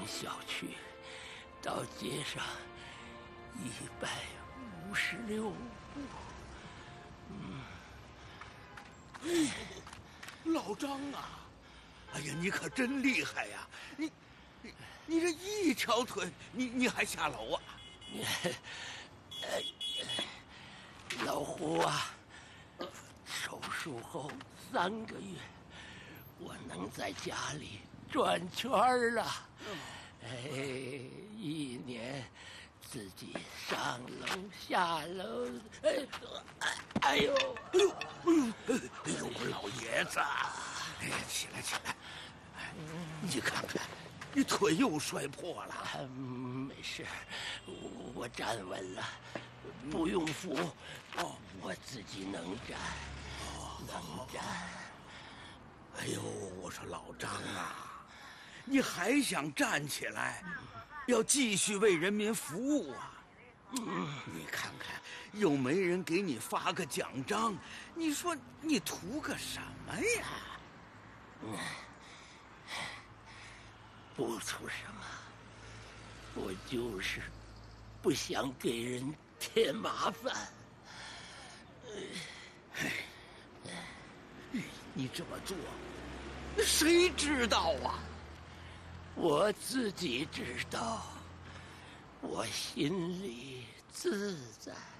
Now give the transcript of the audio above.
小区到街上156步。 老张啊，哎呀，你可真厉害呀！你这一条腿，你还下楼啊？ 老胡啊，手术后3个月，我能在家里转圈了。1年自己上楼下楼，哎呦， 我老爷子，哎呀，起来起来，你看看，你腿又摔破了。 没事，我站稳了，不用扶，我自己能站，能站。 哎呦，我说老张啊，你还想站起来，要继续为人民服务啊？你看看，又没人给你发个奖章，你说你图个什么呀？ 不图什么，我就是不想给人添麻烦。 你这么做，谁知道啊？ 我自己知道，我心里自在。